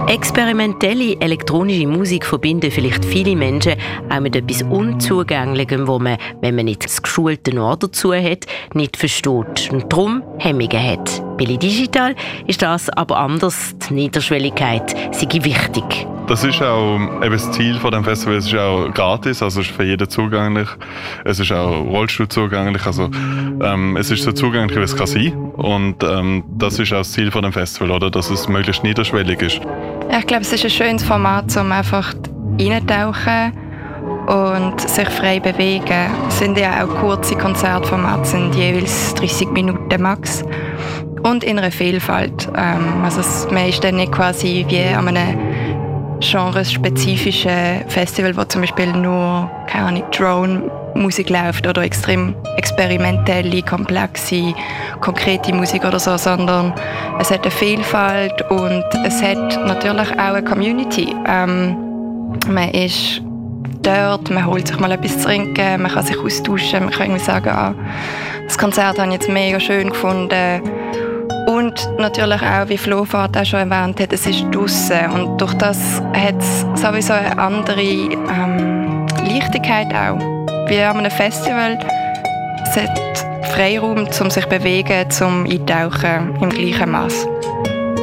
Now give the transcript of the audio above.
Experimentelle elektronische Musik verbinden vielleicht viele Menschen auch mit etwas Unzugänglichem, wo man, wenn man nicht das geschulte Ohr dazu hat, nicht versteht und darum Hemmungen hat. Bei Digital ist das aber anders. Die Niederschwelligkeit sei wichtig. Das ist auch eben das Ziel von dem Festival. Es ist auch gratis, also es ist für jeden zugänglich. Es ist auch Rollstuhl zugänglich, also es ist so zugänglich, wie es kann sein. Und das ist auch das Ziel von dem Festival, oder? Dass es möglichst niederschwellig ist. Ja, ich glaube, es ist ein schönes Format, um einfach reintauchen und sich frei bewegen. Es sind ja auch kurze Konzertformate, sind jeweils 30 Minuten max. Und in einer Vielfalt. Also man ist dann nicht quasi wie an einem genrespezifischen Festival, wo zum Beispiel nur, keine Ahnung, Drone-Musik läuft oder extrem experimentelle, komplexe, konkrete Musik oder so, sondern es hat eine Vielfalt und es hat natürlich auch eine Community. Man ist dort, man holt sich mal etwas zu trinken, man kann sich austauschen, man kann irgendwie sagen, das Konzert habe ich jetzt mega schön gefunden. Und natürlich auch, wie Flo vorhin auch schon erwähnt hat, es ist draussen und durch das hat es sowieso eine andere Leichtigkeit auch. Wie an einem Festival, es hat Freiraum, um sich zu bewegen, zum Eintauchen im gleichen Maß.